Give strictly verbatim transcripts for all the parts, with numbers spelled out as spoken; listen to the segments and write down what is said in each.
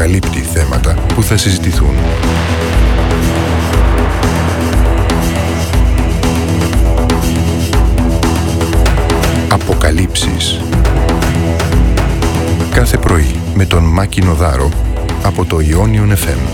αποκαλύπτει θέματα που θα συζητηθούν. Αποκαλύψεις. Κάθε πρωί με τον Μάκη Νοδάρο από το Ιόνιον εφ εμ.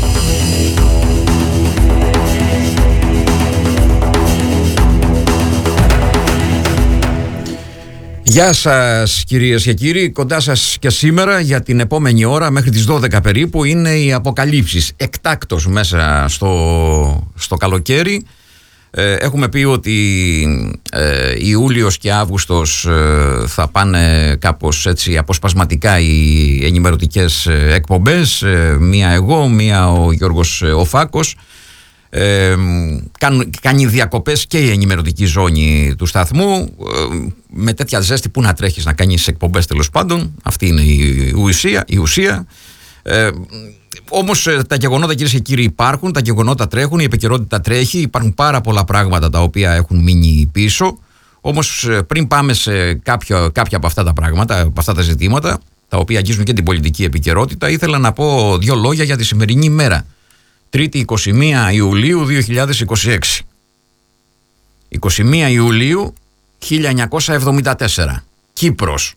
Γεια σας κυρίες και κύριοι, κοντά σας και σήμερα για την επόμενη ώρα μέχρι τις δώδεκα περίπου είναι οι αποκαλύψεις. Εκτάκτως μέσα στο, στο καλοκαίρι. Ε, έχουμε πει ότι ε, Ιούλιος και Αύγουστος ε, θα πάνε κάπως έτσι αποσπασματικά οι ενημερωτικές ε, εκπομπές. Ε, μία εγώ, μία ο Γιώργος ε, ο Φάκος. Ε, κάνουν, κάνει διακοπές και η ενημερωτική ζώνη του σταθμού, ε, με τέτοια ζέστη που να τρέχεις να κάνεις εκπομπές, τέλος πάντων. Αυτή είναι η ουσία, η ουσία. Ε, όμως τα γεγονότα, κυρίες και κύριοι, υπάρχουν, τα γεγονότα τρέχουν, η επικαιρότητα τρέχει, υπάρχουν πάρα πολλά πράγματα τα οποία έχουν μείνει πίσω. Όμως πριν πάμε σε κάποια, κάποια από αυτά τα πράγματα, από αυτά τα ζητήματα, τα οποία αγγίζουν και την πολιτική επικαιρότητα, ήθελα να πω δύο λόγια για τη σημερινή ημέρα. Τρίτη εικοστή πρώτη Ιουλίου δύο χιλιάδες είκοσι έξι. εικοστή πρώτη Ιουλίου χίλια εννιακόσια εβδομήντα τέσσερα. Κύπρος.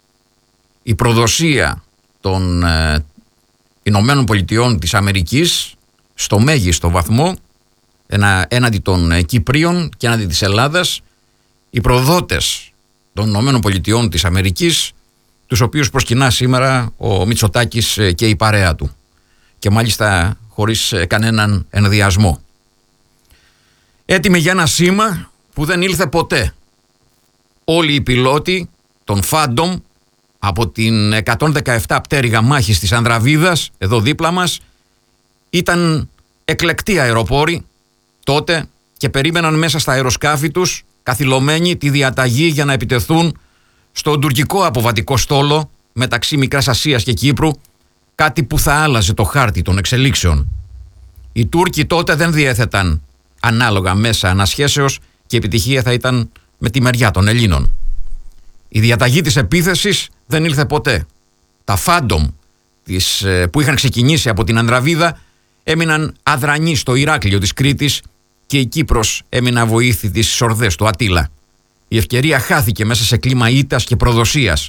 Η προδοσία των ε, Ηνωμένων Πολιτειών της Αμερικής στο μέγιστο βαθμό ένα, έναντι των ε, Κυπρίων και έναντι της Ελλάδας. Οι προδότες των Ηνωμένων Πολιτειών της Αμερικής, τους οποίους προσκυνά σήμερα ο Μητσοτάκης ε, και η παρέα του. Και μάλιστα χωρίς κανέναν ενδιασμό. Έτοιμοι για ένα σήμα που δεν ήλθε ποτέ. Όλοι οι πιλότοι των Phantom από την εκατόν δεκαεπτά πτέρυγα μάχης της Ανδραβίδας, εδώ δίπλα μας, ήταν εκλεκτοί αεροπόροι τότε και περίμεναν μέσα στα αεροσκάφη τους καθυλωμένοι τη διαταγή για να επιτεθούν στον τουρκικό αποβατικό στόλο μεταξύ Μικράς Ασίας και Κύπρου, κάτι που θα άλλαζε το χάρτη των εξελίξεων. Οι Τούρκοι τότε δεν διέθεταν ανάλογα μέσα ανασχέσεως και η επιτυχία θα ήταν με τη μεριά των Ελλήνων. Η διαταγή της επίθεσης δεν ήλθε ποτέ. Τα Phantom της, που είχαν ξεκινήσει από την Ανδραβίδα έμειναν αδρανείς στο Ηράκλειο της Κρήτης και η Κύπρος έμεινε αβοήθητη στις ορδές του Ατήλα. Η ευκαιρία χάθηκε μέσα σε κλίμα ήττας και προδοσίας.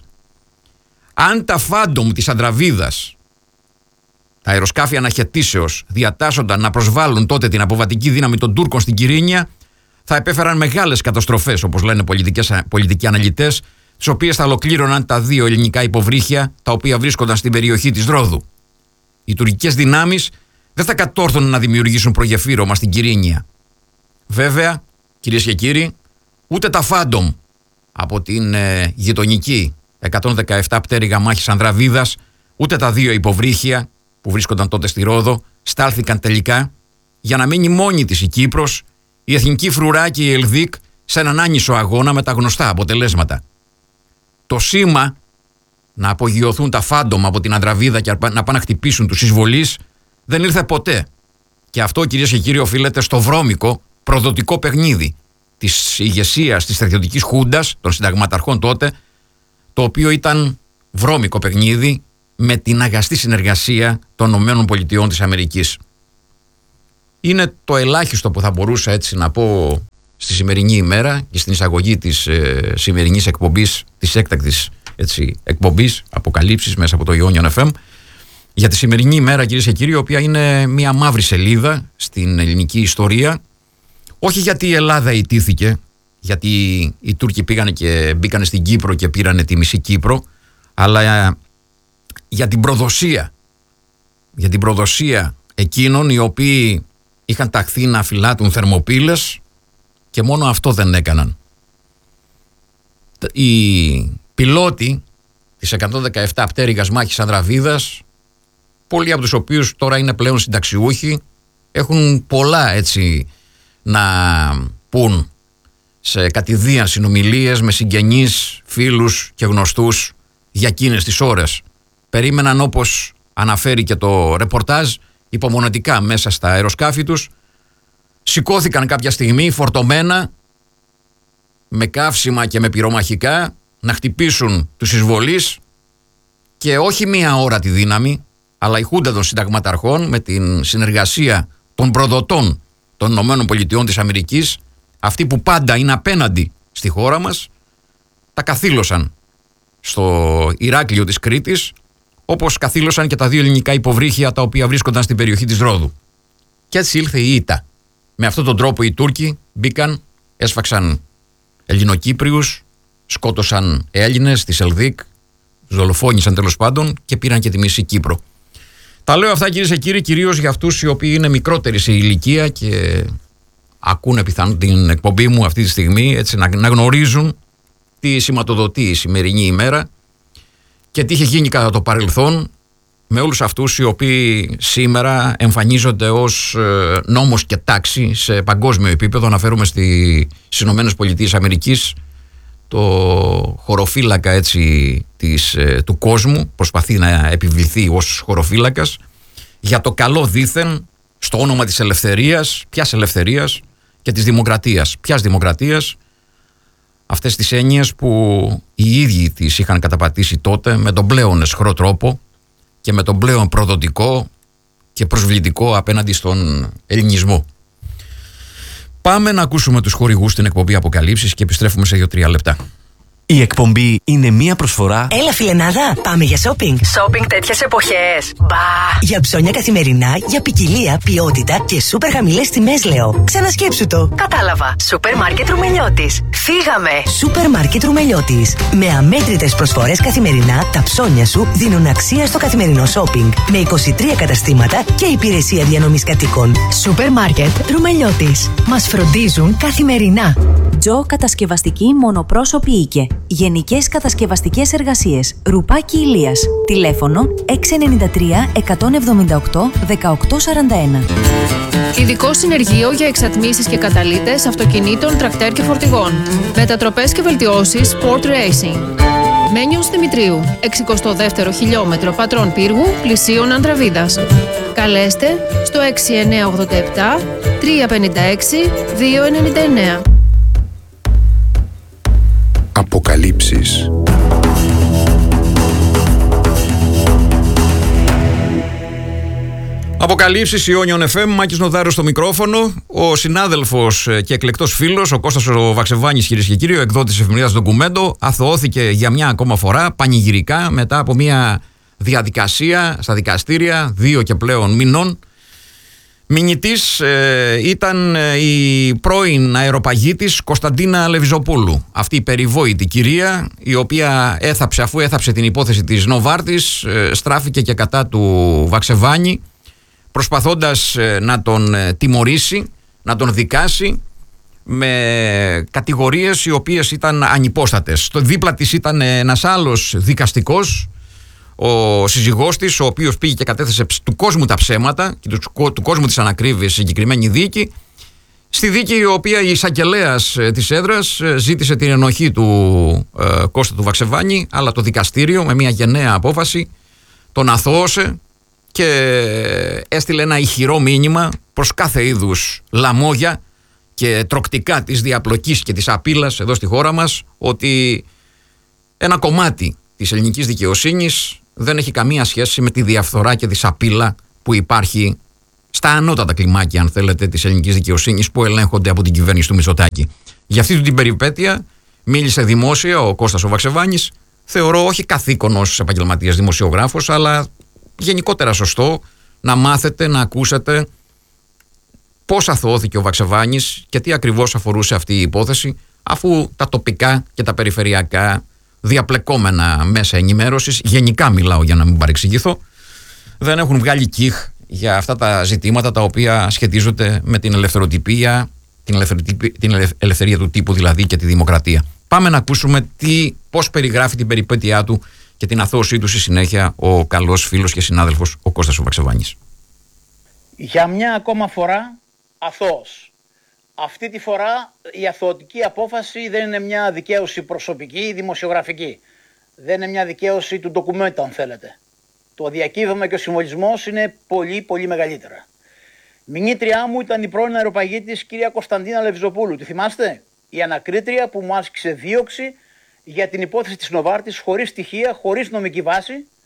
Αν τα Phantom της Ανδραβίδας, τα αεροσκάφη αναχαιτήσεως, διατάσσονταν να προσβάλλουν τότε την αποβατική δύναμη των Τούρκων στην Κυρίνια, θα επέφεραν μεγάλες καταστροφές, όπως λένε πολιτικοί αναλυτές, τις οποίες θα ολοκλήρωναν τα δύο ελληνικά υποβρύχια, τα οποία βρίσκονταν στην περιοχή της Ρόδου. Οι τουρκικές δυνάμεις δεν θα κατόρθωναν να δημιουργήσουν προγεφύρωμα στην Κυρίνια. Βέβαια, κυρίες και κύριοι, ούτε τα Phantom από την ε, γειτονική εκατόν δεκαεπτά πτέρυγα μάχης Ανδραβίδας, ούτε τα δύο υποβρύχια που βρίσκονταν τότε στη Ρόδο, στάλθηκαν τελικά για να μείνει μόνη της η Κύπρος, η Εθνική Φρουρά και η Ελδίκ σε έναν άνισο αγώνα με τα γνωστά αποτελέσματα. Το σήμα να απογειωθούν τα Phantom από την Ανδραβίδα και να πάνε να χτυπήσουν τους εισβολείς δεν ήρθε ποτέ. Και αυτό, κυρίες και κύριοι, οφείλεται στο βρώμικο προδοτικό παιχνίδι της ηγεσίας της στρατιωτικής χούντας, των συνταγματαρχών τότε, το οποίο ήταν βρώμικο παιχνίδι με την αγαστή συνεργασία των Ηνωμένων Πολιτειών της Αμερικής. Είναι το ελάχιστο που θα μπορούσα έτσι να πω στη σημερινή ημέρα και στην εισαγωγή της ε, σημερινής εκπομπής, της έκτακτης έτσι, εκπομπής Αποκαλύψεις μέσα από το Ιόνιον εφ εμ, για τη σημερινή ημέρα, κυρίες και κύριοι, η οποία είναι μια μαύρη σελίδα στην ελληνική ιστορία. Όχι γιατί η Ελλάδα ιτήθηκε, γιατί οι Τούρκοι πήγανε και μπήκανε στην Κύπρο και πήρανε τη μισή Κύπρο, αλλά για την προδοσία, για την προδοσία εκείνων οι οποίοι είχαν ταχθεί να φυλάτουν θερμοπύλες και μόνο αυτό δεν έκαναν. Οι πιλότοι της εκατόν δεκαεπτά πτέρυγας μάχης Ανδραβίδας, πολλοί από τους οποίους τώρα είναι πλέον συνταξιούχοι, έχουν πολλά έτσι να πούν σε κατηδίαν συνομιλίες με συγγενείς, φίλους και γνωστούς για εκείνες τις ώρες. Περίμεναν, όπως αναφέρει και το ρεπορτάζ, υπομονετικά μέσα στα αεροσκάφη τους, σηκώθηκαν κάποια στιγμή φορτωμένα με καύσιμα και με πυρομαχικά να χτυπήσουν τους εισβολείς και όχι μία ώρα τη δύναμη, αλλά η Χούντα των Συνταγματαρχών με την συνεργασία των προδοτών των Ηνωμένων Πολιτειών της Αμερικής, αυτοί που πάντα είναι απέναντι στη χώρα μας, τα καθήλωσαν στο Ηράκλειο της Κρήτης, όπως καθήλωσαν και τα δύο ελληνικά υποβρύχια τα οποία βρίσκονταν στην περιοχή της Ρόδου. Και έτσι ήλθε η ήττα. Με αυτόν τον τρόπο οι Τούρκοι μπήκαν, έσφαξαν Ελληνοκύπριους, σκότωσαν Έλληνες, τη Σελδίκ, δολοφόνησαν τέλος πάντων και πήραν και τη μισή Κύπρο. Τα λέω αυτά, κυρίες και κύριοι, κυρίως για αυτούς οι οποίοι είναι μικρότεροι σε ηλικία και ακούνε πιθανόν την εκπομπή μου αυτή τη στιγμή, έτσι να, να γνωρίζουν τι σηματοδοτεί η σημερινή ημέρα και τι είχε γίνει κατά το παρελθόν με όλους αυτούς οι οποίοι σήμερα εμφανίζονται ως ε, νόμος και τάξη σε παγκόσμιο επίπεδο. Αναφέρομαι στις Ηνωμένες Πολιτείες Αμερικής, το χωροφύλακα έτσι της, ε, του κόσμου, προσπαθεί να επιβληθεί ως χωροφύλακας για το καλό δήθεν στο όνομα της ελευθερίας. Ποιας ελευθερίας? Και της δημοκρατίας. Ποιας δημοκρατίας? Αυτές τις έννοιες που οι ίδιοι τις είχαν καταπατήσει τότε με τον πλέον αισχρό τρόπο και με τον πλέον προδοτικό και προσβλητικό απέναντι στον ελληνισμό. Πάμε να ακούσουμε τους χορηγούς στην εκπομπή Αποκαλύψεις και επιστρέφουμε σε δύο τρία λεπτά. Η εκπομπή είναι μία προσφορά. Έλα, φιλενάδα, πάμε για shopping. Shopping τέτοιες εποχές. Μπα. Για ψώνια καθημερινά, για ποικιλία, ποιότητα και σούπερ χαμηλές τιμές, λέω. Ξανασκέψου το. Κατάλαβα. Σούπερ μάρκετ Ρουμελιώτης. Φύγαμε. Σούπερ μάρκετ Ρουμελιώτης. Με αμέτρητες προσφορές καθημερινά, τα ψώνια σου δίνουν αξία στο καθημερινό shopping. Με είκοσι τρία καταστήματα και υπηρεσία διανομής κατοίκων. Σούπερ μάρκετ Ρουμελιώτης. Μας φροντίζουν καθημερινά. Τζο Κατασκευαστική Μονοπρόσωπη Οίκε. Γενικές κατασκευαστικές εργασίες. Ρουπάκι Ηλίας. Τηλέφωνο έξι εννιά τρία εκατόν εβδομήντα οκτώ δεκαοκτώ σαράντα ένα. Ειδικό συνεργείο για εξατμίσεις και καταλύτες αυτοκινήτων, τρακτέρ και φορτηγών. Μετατροπές και βελτιώσεις Sport Racing. Μένιος Δημητρίου, εξηκοστό δεύτερο χιλιόμετρο Πατρών Πύργου, πλησίον Ανδραβίδας. Καλέστε στο έξι εννιά ογδόντα επτά τρία πενήντα έξι δύο ενενήντα εννέα. Αποκαλύψεις. Αποκαλύψεις Ιόνιον εφ εμ, Μάκης Νοδάρος στο μικρόφωνο. Ο συνάδελφος και εκλεκτός φίλος, ο Κώστας ο Βαξεβάνης, κυρίες και κύριοι, ο εκδότης της εφημερίδας Ντοκουμέντο, αθωώθηκε για μια ακόμα φορά πανηγυρικά μετά από μια διαδικασία στα δικαστήρια δύο και πλέον μηνών. Μηνυτής ε, ήταν η πρώην αεροπαγήτης Κωνσταντίνα Λεβιζοπούλου. Αυτή η περιβόητη κυρία, η οποία έθαψε, αφού έθαψε την υπόθεση της Νοβάρτης, ε, στράφηκε και κατά του Βαξεβάνη, προσπαθώντας ε, να τον ε, τιμωρήσει, να τον δικάσει με κατηγορίες οι οποίες ήταν ανυπόστατες. Στο δίπλα της ήταν ένας άλλος δικαστικός, ο σύζυγός της, ο οποίος πήγε και κατέθεσε του κόσμου τα ψέματα και του, του κόσμου της ανακρίβειας σε συγκεκριμένη δίκη. Στη δίκη η οποία η εισαγγελέας της έδρας ζήτησε την ενοχή του ε, Κώστα του Βαξεβάνη, αλλά το δικαστήριο με μια γενναία απόφαση τον αθώωσε και έστειλε ένα ηχηρό μήνυμα προς κάθε είδους λαμόγια και τροκτικά της διαπλοκής και της απείλας εδώ στη χώρα μας, ότι ένα κομμάτι της ελληνικής δικαιοσύνης δεν έχει καμία σχέση με τη διαφθορά και τη σαπίλα που υπάρχει στα ανώτατα κλιμάκια, αν θέλετε, της ελληνικής δικαιοσύνης, που ελέγχονται από την κυβέρνηση του Μητσοτάκη. Για αυτή την περιπέτεια μίλησε δημόσια ο Κώστας ο Βαξεβάνης, θεωρώ όχι καθήκον ως επαγγελματίας δημοσιογράφος, αλλά γενικότερα σωστό να μάθετε, να ακούσετε πώς αθωώθηκε ο Βαξεβάνης και τι ακριβώς αφορούσε αυτή η υπόθεση, αφού τα τοπικά και τα περιφερειακά διαπλεκόμενα μέσα ενημέρωσης, γενικά μιλάω για να μην παρεξηγηθώ, δεν έχουν βγάλει κιχ για αυτά τα ζητήματα τα οποία σχετίζονται με την ελευθεροτυπία, την, ελευθεροτυπία, την ελευθερία του τύπου δηλαδή και τη δημοκρατία. Πάμε να ακούσουμε τι, πώς περιγράφει την περιπέτειά του και την αθώωσή του στη συνέχεια ο καλός φίλος και συνάδελφος ο Κώστας ο Βαξεβάνης. Για μια ακόμα φορά αθώος. Αυτή τη φορά η αθωωτική απόφαση δεν είναι μια δικαίωση προσωπική ή δημοσιογραφική. Δεν είναι μια δικαίωση του ντοκουμέντου, αν θέλετε. Το διακύβευμα και ο συμβολισμός είναι πολύ πολύ μεγαλύτερα. Μηνύτριά μου ήταν η πρώην αεροπαγήτης κυρία Κωνσταντίνα Λεβιζοπούλου. Τη θυμάστε? Η ανακρίτρια που μου άσκησε δίωξη για την υπόθεση της Νοβάρτης χωρίς στοιχεία, χωρίς νομική βάση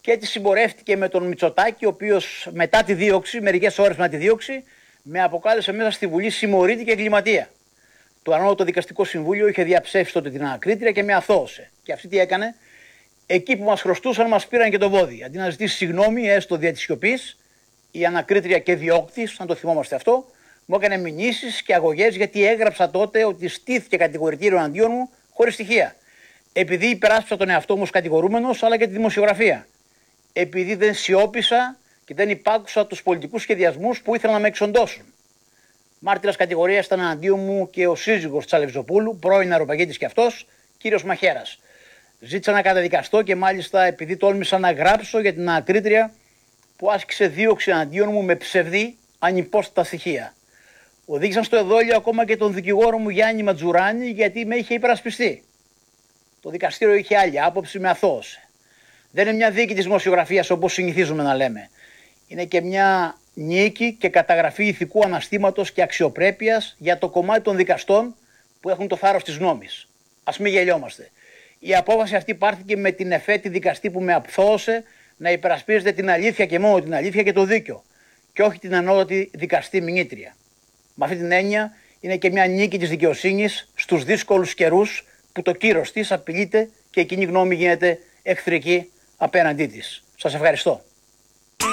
και έτσι συμπορεύτηκε με τον Μητσοτάκη, ο οποίος μετά τη δίωξη, μερικές ώρες μετά τη δίωξη, με αποκάλεσε μέσα στη Βουλή συμμορίτη και εγκληματία. Το Ανώτατο Δικαστικό Συμβούλιο είχε διαψεύσει τότε την ανακρίτρια και με αθώωσε. Και αυτή τι έκανε? Εκεί που μας χρωστούσαν, μας πήραν και το βόδι. Αντί να ζητήσει συγγνώμη, έστω δια της σιωπής, η ανακρίτρια και διώκτης, αν το θυμόμαστε αυτό, μου έκανε μηνύσεις και αγωγές γιατί έγραψα τότε ότι στήθηκε κατηγορητήριο αντίον μου χωρίς στοιχεία. Επειδή υπεράσπισα τον εαυτό μου ως κατηγορούμενος, αλλά και τη δημοσιογραφία. Επειδή δεν σιώπησα και δεν υπάκουσα τους πολιτικούς σχεδιασμούς που ήθελαν να με εξοντώσουν. Μάρτυρας κατηγορίας ήταν αντίον μου και ο σύζυγος της Αλευζοπούλου, πρώην αεροπαγίτης και αυτός, κύριος Μαχαίρας. Ζήτησα να καταδικαστώ και μάλιστα επειδή τόλμησα να γράψω για την ανακρίτρια που άσκησε δίωξη αντίον μου με ψευδή ανυπόστατα στοιχεία. Οδήγησαν στο εδόλιο ακόμα και τον δικηγόρο μου Γιάννη Ματζουράνη γιατί με είχε υπερασπιστεί. Το δικαστήριο είχε άλλη άποψη, με αθώωσε. Δεν είναι μια δίκη της δημοσιογραφίας όπως συνηθίζουμε να λέμε. Είναι και μια νίκη και καταγραφή ηθικού αναστήματος και αξιοπρέπειας για το κομμάτι των δικαστών που έχουν το θάρρος της νόμης. Ας μην γελιόμαστε. Η απόφαση αυτή πάρθηκε με την εφέτη δικαστή που με αθώωσε να υπερασπίζεται την αλήθεια και μόνο την αλήθεια και το δίκιο, και όχι την ανώτατη δικαστή μηνύτρια. Με αυτή την έννοια είναι και μια νίκη της δικαιοσύνης στους δύσκολους καιρούς που το κύρος της απειλείται και η κοινή γνώμη γίνεται εχθρική απέναντί της. Σας ευχαριστώ.